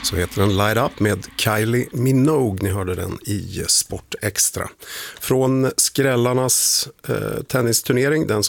Så heter den Light Up med Kylie Minogue. Ni hörde den i Sport Extra. Från skrällarnas tennisturnering, den som